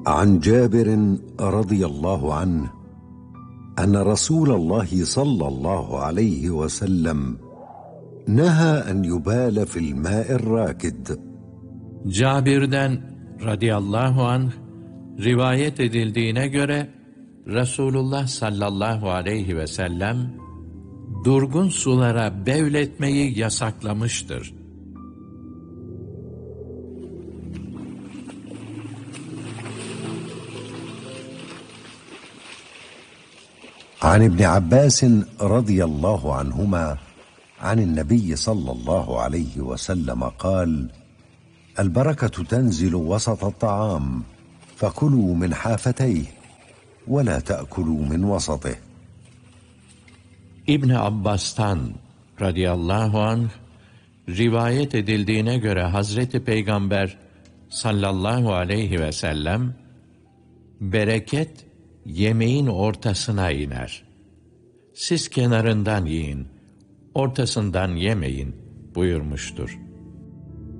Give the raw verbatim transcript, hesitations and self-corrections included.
عن جابر رضي الله عنه أن رسول الله صلى الله عليه وسلم نهى أن يبال في الماء الراكد. Cabir'den radıyallahu anh rivayet edildiğine göre Resulullah sallallahu aleyhi ve sellem durgun sulara bevletmeyi yasaklamıştır. عن ابن عباس رضي الله عنهما عن النبي صلى الله عليه وسلم قال: البركة تنزل وسط الطعام فكلوا من حافتيه ولا تأكلوا من وسطه. İbn Abbas'tan radıyallahu anh rivayet edildiğine göre Hazreti Peygamber sallallahu aleyhi ve sellem bereket yemeğin ortasına iner. Siz kenarından yiyin, ortasından yemeyin buyurmuştur.